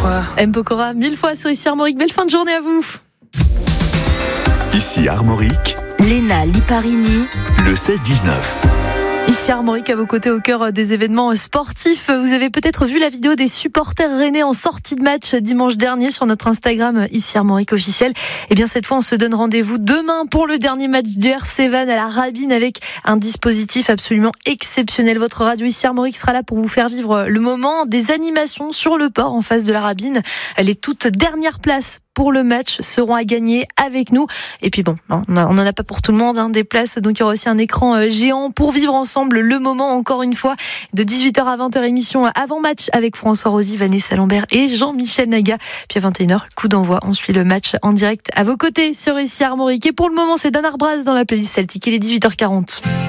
pourquoi. M. Pokora, 1000 fois sur ici Armorique. Belle fin de journée à vous. Ici Armorique, Léna Liparini, le 16-19. Ici Armorique à vos côtés au cœur des événements sportifs. Vous avez peut-être vu la vidéo des supporters rennais en sortie de match dimanche dernier sur notre Instagram Ici Armorique officiel. Et bien cette fois on se donne rendez-vous demain pour le dernier match du RC Vannes à la Rabine avec un dispositif absolument exceptionnel. Votre radio Ici Armorique sera là pour vous faire vivre le moment des animations sur le port en face de la Rabine. Les toutes dernières places pour le match seront à gagner avec nous. Et puis bon, on n'en a pas pour tout le monde des places, donc il y aura aussi un écran géant pour vivre ensemble le moment, encore une fois, de 18h à 20h, émission avant-match avec François Rosy, Vanessa Lambert et Jean-Michel Naga. Puis à 21h, coup d'envoi, on suit le match en direct à vos côtés sur Ici Armorique. Et pour le moment, c'est Dan Arbraz dans la playlist Celtic. Il est 18h40.